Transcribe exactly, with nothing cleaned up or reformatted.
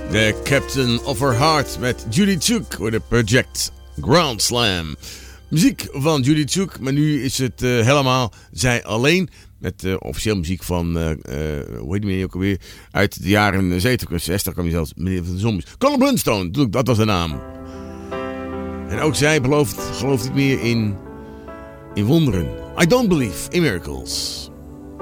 The Captain of Her Heart met Judy Tjuk voor de Project Ground Slam. Muziek van Judy Tjuk, maar nu is het uh, helemaal zij alleen. Met uh, officieel muziek van, uh, uh, hoe heet die meneer ook alweer, uit de jaren zeventig, zestig kwam hij zelfs, meneer van de Zombies. Colin Blunstone, dat was de naam. En ook zij belooft, gelooft niet meer in, in wonderen. I don't believe in miracles.